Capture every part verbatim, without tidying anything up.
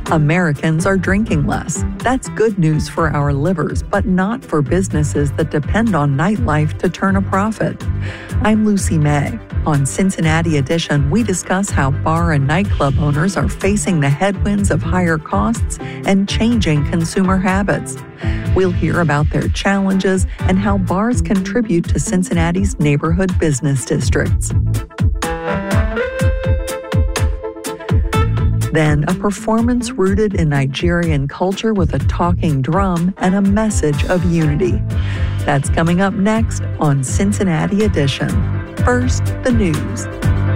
Americans are drinking less. That's good news for our livers, but not for businesses that depend on nightlife to turn a profit. I'm Lucy May. On Cincinnati Edition, we discuss how bar and nightclub owners are facing the headwinds of higher costs and changing consumer habits. We'll hear about their challenges and how bars contribute to Cincinnati's neighborhood business districts. Then, a performance rooted in Nigerian culture with a talking drum and a message of unity. That's coming up next on Cincinnati Edition. First, the news.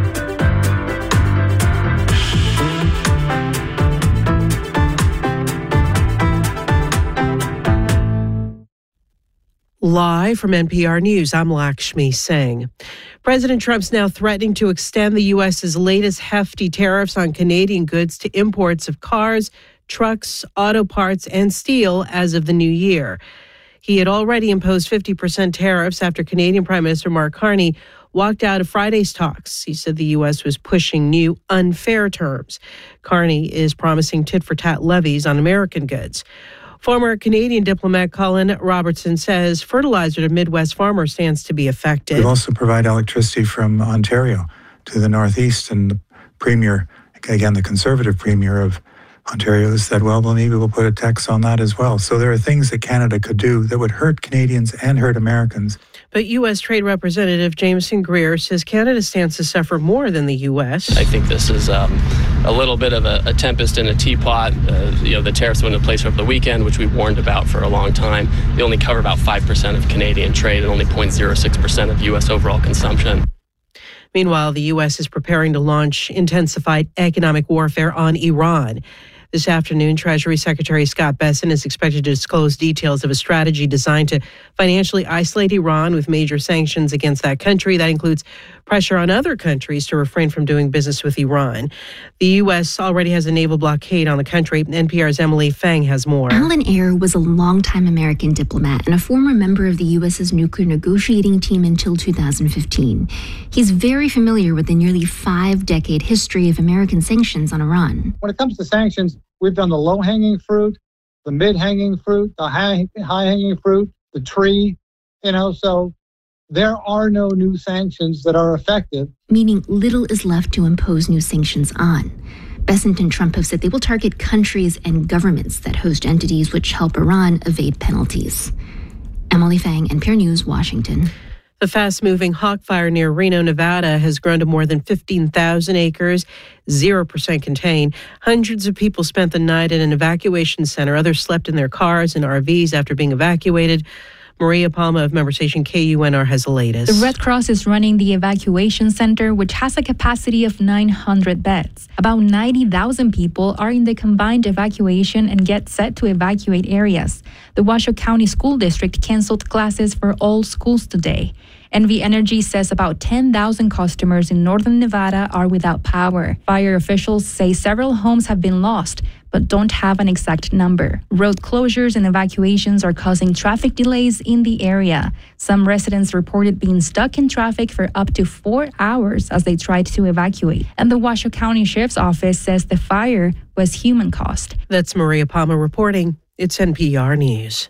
Live from N P R News, I'm Lakshmi Singh. President Trump's now threatening to extend the U S's latest hefty tariffs on Canadian goods to imports of cars, trucks, auto parts, and steel as of the new year. He had already imposed fifty percent tariffs after Canadian Prime Minister Mark Carney walked out of Friday's talks. He said the U S was pushing new unfair terms. Carney is promising tit-for-tat levies on American goods. Former Canadian diplomat Colin Robertson says fertilizer to Midwest farmers stands to be affected. We also provide electricity from Ontario to the Northeast, and the Premier, again, the Conservative Premier of Ontario has said, well, well, maybe we'll put a tax on that as well. So there are things that Canada could do that would hurt Canadians and hurt Americans. But U S. Trade Representative Jameson Greer says Canada stands to suffer more than the U S. I think this is um, a little bit of a, a tempest in a teapot. Uh, you know, the tariffs went into place over the weekend, which we warned about for a long time. They only cover about five percent of Canadian trade and only zero point zero six percent of U S overall consumption. Meanwhile, the U S is preparing to launch intensified economic warfare on Iran. This afternoon, Treasury Secretary Scott Bessent is expected to disclose details of a strategy designed to financially isolate Iran with major sanctions against that country. That includes pressure on other countries to refrain from doing business with Iran. The U S already has a naval blockade on the country. N P R's Emily Feng has more. Alan Ayer was a longtime American diplomat and a former member of the U S's nuclear negotiating team until two thousand fifteen. He's very familiar with the nearly five-decade history of American sanctions on Iran. When it comes to sanctions, we've done the low-hanging fruit, the mid-hanging fruit, the high, high-hanging fruit, the tree, you know, so there are no new sanctions that are effective. Meaning little is left to impose new sanctions on. Bessent and Trump have said they will target countries and governments that host entities which help Iran evade penalties. Emily Fang, N P R News, Washington. The fast-moving Hawk Fire near Reno, Nevada has grown to more than fifteen thousand acres, zero percent contained. Hundreds of people spent the night at an evacuation center. Others slept in their cars and R Vs after being evacuated. Maria Palma of member station K U N R has the latest. The Red Cross is running the evacuation center, which has a capacity of nine hundred beds. About ninety thousand people are in the combined evacuation and get set to evacuate areas. The Washoe County School District canceled classes for all schools today. N V Energy says about ten thousand customers in northern Nevada are without power. Fire officials say several homes have been lost, but don't have an exact number. Road closures and evacuations are causing traffic delays in the area. Some residents reported being stuck in traffic for up to four hours as they tried to evacuate. And the Washoe County Sheriff's Office says the fire was human caused. That's Maria Palma reporting. It's N P R News.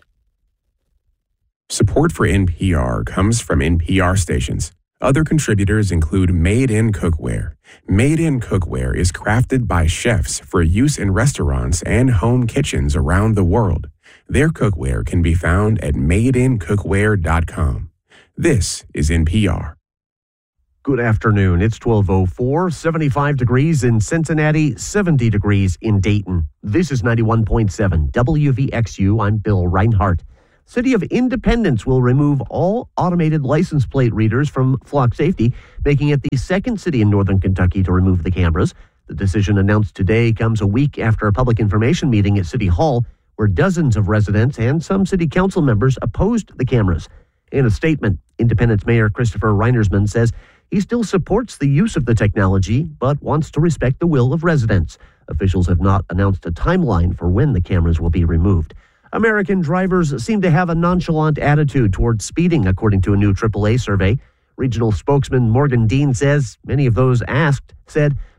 Support for N P R comes from N P R stations. Other contributors include Made In Cookware. Made In Cookware is crafted by chefs for use in restaurants and home kitchens around the world. Their cookware can be found at made in cookware dot com. This is N P R. Good afternoon. It's twelve oh four, seventy-five degrees in Cincinnati, seventy degrees in Dayton. This is ninety-one point seven W V X U. I'm Bill Reinhart. City of Independence will remove all automated license plate readers from Flock Safety, making it the second city in northern Kentucky to remove the cameras. The decision announced today comes a week after a public information meeting at City Hall, where dozens of residents and some city council members opposed the cameras. In a statement, Independence Mayor Christopher Reinersman says he still supports the use of the technology, but wants to respect the will of residents. Officials have not announced a timeline for when the cameras will be removed. American drivers seem to have a nonchalant attitude towards speeding, according to a new triple A survey. Regional spokesman Morgan Dean says many of those asked said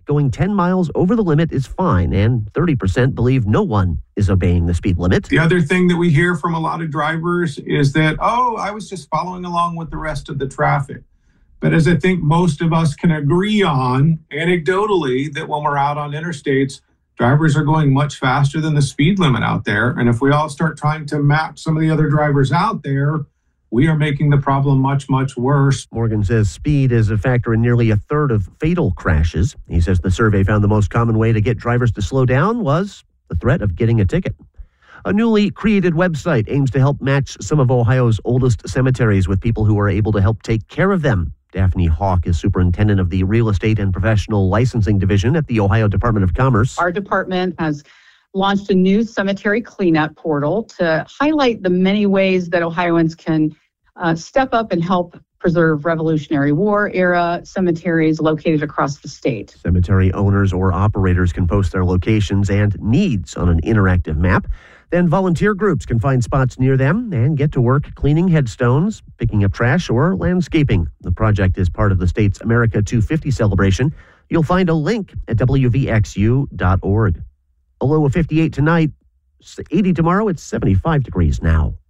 going ten miles over the limit is fine, and thirty percent believe no one is obeying the speed limit. The other thing that we hear from a lot of drivers is that, oh, I was just following along with the rest of the traffic. But as I think most of us can agree on, anecdotally, that when we're out on interstates, drivers are going much faster than the speed limit out there. And if we all start trying to match some of the other drivers out there, we are making the problem much, much worse. Morgan says speed is a factor in nearly a third of fatal crashes. He says the survey found the most common way to get drivers to slow down was the threat of getting a ticket. A newly created website aims to help match some of Ohio's oldest cemeteries with people who are able to help take care of them. Daphne Hawk is superintendent of the Real Estate and Professional Licensing Division at the Ohio Department of Commerce. Our department has launched a new cemetery cleanup portal to highlight the many ways that Ohioans can uh, step up and help preserve Revolutionary War era cemeteries located across the state. Cemetery owners or operators can post their locations and needs on an interactive map. Then volunteer groups can find spots near them and get to work cleaning headstones, picking up trash, or landscaping. The project is part of the state's America two fifty celebration. You'll find a link at W V X U dot org. A low of fifty-eight tonight, eighty tomorrow. It's seventy-five degrees now.